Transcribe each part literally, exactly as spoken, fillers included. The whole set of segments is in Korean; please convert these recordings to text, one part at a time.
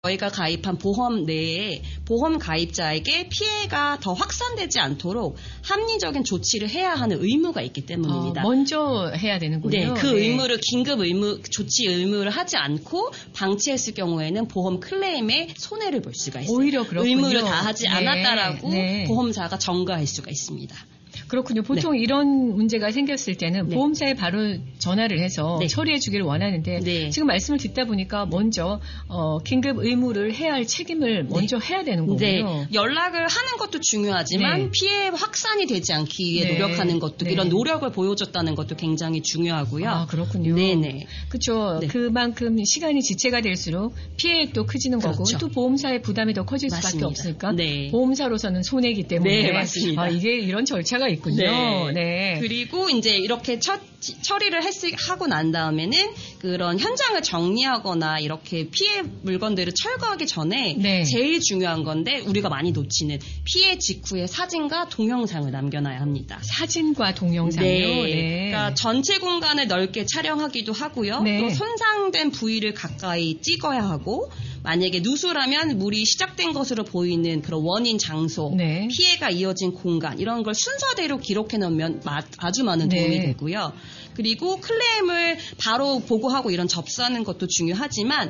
저희가 가입한 보험 내에 보험 가입자에게 피해가 더 확산되지 않도록 합리적인 조치를 해야 하는 의무가 있기 때문입니다. 어, 먼저 해야 되는군요. 네, 그 네. 의무를 긴급 의무 조치 의무를 하지 않고 방치했을 경우에는 보험 클레임에 손해를 볼 수가 있어요. 오히려 그렇군요. 의무를 다하지 네, 않았다라고 네. 보험사가 전가할 수가 있습니다. 그렇군요. 보통 네. 이런 문제가 생겼을 때는 네. 보험사에 바로 전화를 해서 네. 처리해 주기를 원하는데 네. 지금 말씀을 듣다 보니까 먼저 어, 긴급 의무를 해야 할 책임을 먼저 네. 해야 되는 거군요. 네. 연락을 하는 것도 중요하지만 네. 피해 확산이 되지 않기 위해 네. 노력하는 것도 네. 이런 노력을 보여줬다는 것도 굉장히 중요하고요. 아, 그렇군요. 네네. 그렇죠. 네. 그만큼 시간이 지체가 될수록 피해도 크지는 거고 그렇죠. 또 보험사의 부담이 더 커질 맞습니다. 수밖에 없으니까 네. 보험사로서는 손해이기 때문에 네, 맞습니다. 아, 이게 이런 절차가 있군요. 네. 네. 그리고 이제 이렇게 처, 처리를 했, 하고 난 다음에는 그런 현장을 정리하거나 이렇게 피해 물건들을 철거하기 전에 네. 제일 중요한 건데 우리가 많이 놓치는 피해 직후의 사진과 동영상을 남겨놔야 합니다. 사진과 동영상요. 네. 네. 그러니까 전체 공간을 넓게 촬영하기도 하고요. 네. 또 손상된 부위를 가까이 찍어야 하고 만약에 누수라면 물이 시작된 것으로 보이는 그런 원인 장소, 네. 피해가 이어진 공간 이런 걸 순서대로 기록해 놓으면 아주 많은 도움이 네. 되고요. 그리고 클레임을 바로 보고하고 이런 접수하는 것도 중요하지만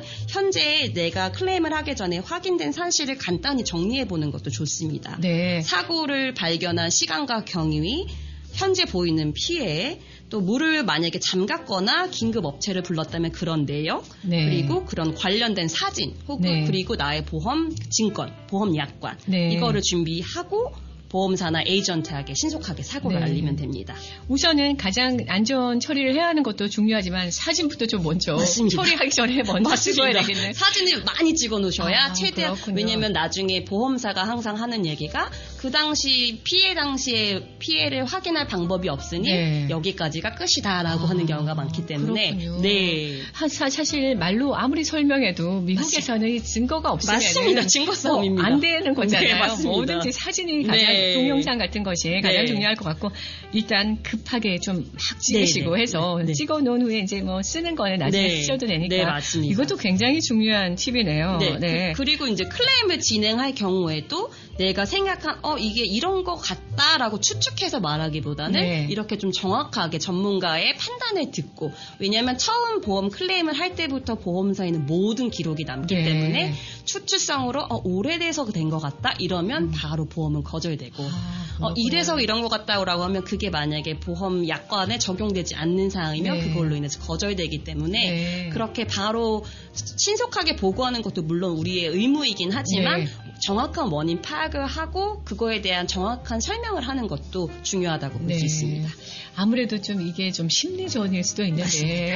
현재 내가 클레임을 하기 전에 확인된 사실을 간단히 정리해 보는 것도 좋습니다. 네. 사고를 발견한 시간과 경위, 현재 보이는 피해, 또 물을 만약에 잠갔거나 긴급 업체를 불렀다면 그런 내용, 네. 그리고 그런 관련된 사진, 혹은 네. 그리고 나의 보험 증권, 보험 약관 네. 이거를 준비하고 보험사나 에이전트에게 신속하게 사고를 네. 알리면 됩니다. 우선은 가장 안전 처리를 해야 하는 것도 중요하지만 사진부터 좀 먼저 맞습니다. 처리하기 전에 먼저 찍어야 되겠네. 사진을 많이 찍어 놓으셔야 아, 최대한 그렇군요. 왜냐하면 나중에 보험사가 항상 하는 얘기가 그 당시 피해 당시에 피해를 확인할 방법이 없으니 네. 여기까지가 끝이다라고 아, 하는 경우가 많기 때문에 그렇군요. 네. 하, 사, 사실 말로 아무리 설명해도 미국에서는 이 증거가 없으면 맞습니다. 증거 싸움입니다. 뭐 안 되는 거잖아요. 네, 맞습니다. 뭐든지 사진이 가장 네. 동영상 같은 것이 가장 네. 중요할 것 같고 일단 급하게 좀 막 찍으시고 네. 해서 네. 찍어 놓은 후에 이제 뭐 쓰는 거는 나중에 네. 쓰셔도 되니까 네, 맞습니다. 이것도 굉장히 중요한 팁이네요. 네. 네. 그, 그리고 이제 클레임을 진행할 경우에도 내가 생각한 어 이게 이런 것 같다라고 추측해서 말하기보다는 네. 이렇게 좀 정확하게 전문가의 판단을 듣고 왜냐하면 처음 보험 클레임을 할 때부터 보험사에는 모든 기록이 남기 네. 때문에 추측성으로 어, 오래돼서 된 것 같다 이러면 바로 보험은 거절되고 아, 어, 이래서 이런 것 같다라고 하면 그게 만약에 보험 약관에 적용되지 않는 사항이면 네. 그걸로 인해서 거절되기 때문에 네. 그렇게 바로 신속하게 보고하는 것도 물론 우리의 의무이긴 하지만 네. 정확한 원인 파악을 하고 그거에 대한 정확한 설명을 하는 것도 중요하다고 볼 수 네. 있습니다. 아무래도 좀 이게 좀 심리전일 수도 있는데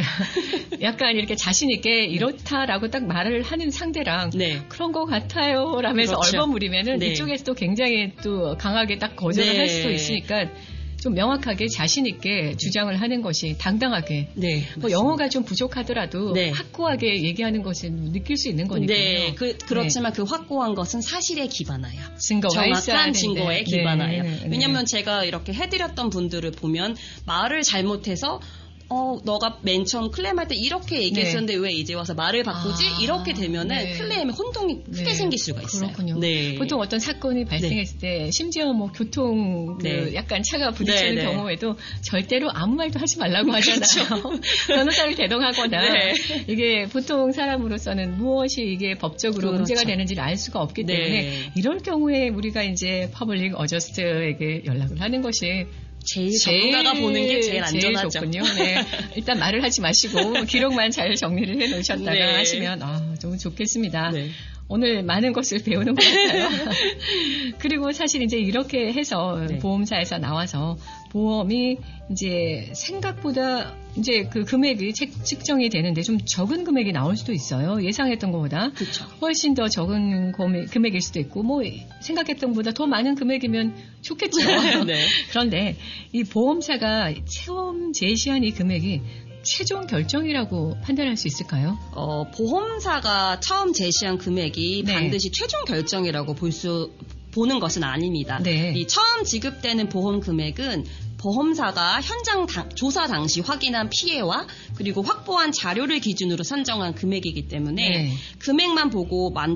약간 이렇게 자신 있게 이렇다라고 딱 말을 하는 상대랑 네. 그런 것 같아요 라면서 그렇죠. 얼버무리면은 네. 이쪽에서도 굉장히 또 강하게 딱 거절을 네. 할 수도 있으니까 좀 명확하게 자신 있게 주장을 하는 것이 당당하게 네, 뭐 영어가 좀 부족하더라도 네. 확고하게 얘기하는 것은 느낄 수 있는 거니까요. 네, 그, 그렇지만 그 확고한 것은 사실에 기반하여. 증거가 있어야 정확한 되는데. 증거에 네, 기반하여. 네, 네. 왜냐하면 제가 이렇게 해드렸던 분들을 보면 말을 잘못해서 어, 너가 맨 처음 클레임할 때 이렇게 얘기했었는데 네. 왜 이제 와서 말을 바꾸지? 아, 이렇게 되면은 네. 클레임에 혼동이 크게 네. 생길 수가 있어요. 그렇군요. 네. 보통 어떤 사건이 발생했을 때 심지어 뭐 교통 그 네. 약간 차가 부딪히는 네, 네. 경우에도 절대로 아무 말도 하지 말라고 하잖아요. 변호사를 대동하거나 네. 이게 보통 사람으로서는 무엇이 이게 법적으로 그렇죠. 문제가 되는지를 알 수가 없기 네. 때문에 이럴 경우에 우리가 이제 퍼블릭 어저스트에게 연락을 하는 것이 제일 전문가가 보는 게 제일 안전하죠. 제일 좋군요. 네. 일단 말을 하지 마시고 기록만 잘 정리를 해 놓으셨다가 네. 하시면 아, 좀 좋겠습니다. 네. 오늘 많은 것을 배우는 것 같아요. 그리고 사실 이제 이렇게 해서 네. 보험사에서 나와서 보험이 이제 생각보다 이제 그 금액이 책, 측정이 되는데 좀 적은 금액이 나올 수도 있어요. 예상했던 것보다. 그렇죠. 훨씬 더 적은 금액, 금액일 수도 있고 뭐 생각했던 것보다 더 많은 금액이면 좋겠죠. 네. 그런데 이 보험사가 처음 제시한 이 금액이 최종 결정이라고 판단할 수 있을까요? 어, 보험사가 처음 제시한 금액이 네. 반드시 최종 결정이라고 볼 수 보는 것은 아닙니다. 네. 이 처음 지급되는 보험 금액은 보험사가 현장 당, 조사 당시 확인한 피해와 그리고 확보한 자료를 기준으로 산정한 금액이기 때문에 네. 금액만 보고 만